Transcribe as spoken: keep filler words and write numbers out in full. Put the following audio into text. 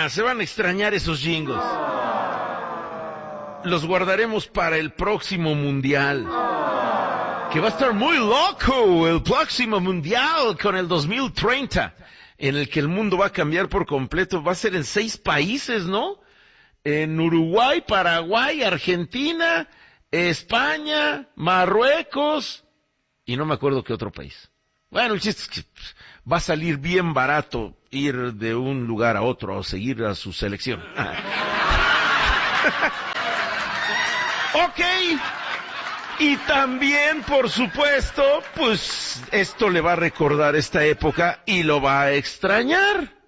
se van a extrañar esos jingles. Los guardaremos para el próximo mundial, que va a estar muy loco, el próximo mundial con el dos mil treinta, en el que el mundo va a cambiar por completo. Va a ser en seis países, ¿no? En Uruguay, Paraguay, Argentina, España, Marruecos, y no me acuerdo qué otro país. Bueno, el chiste es que va a salir bien barato ir de un lugar a otro o seguir a su selección. Ok. Y también, por supuesto, pues esto le va a recordar esta época y lo va a extrañar.